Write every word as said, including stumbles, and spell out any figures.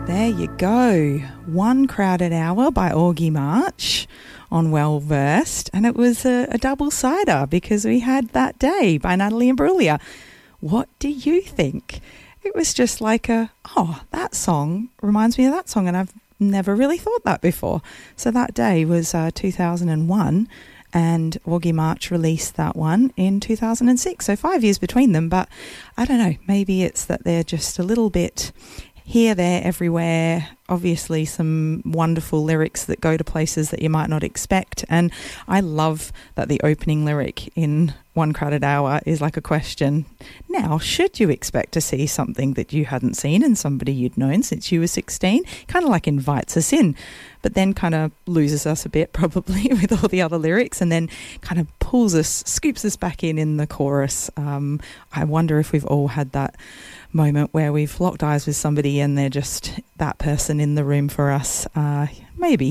There you go. One Crowded Hour by Augie March on Well Versed. And it was a, a double-sider because we had That Day by Natalie Imbruglia. What do you think? It was just like a, oh, that song reminds me of that song, and I've never really thought that before. So That Day was uh, two thousand one, and Augie March released that one in two thousand six. So five years between them, but I don't know, maybe it's that they're just a little bit here, there, everywhere. Obviously some wonderful lyrics that go to places that you might not expect. And I love that the opening lyric in One Crowded Hour is like a question. Now, should you expect to see something that you hadn't seen in somebody you'd known since you were sixteen? Kind of like invites us in, but then kind of loses us a bit probably with all the other lyrics, and then kind of pulls us, scoops us back in in the chorus. Um, I wonder if we've all had that moment where we've locked eyes with somebody and they're just that person in the room for us. Uh, maybe